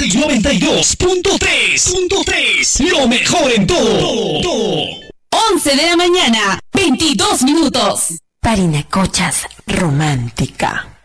92.3. Lo mejor en todo. 11 de la mañana, 22 minutos. Parinacochas romántica.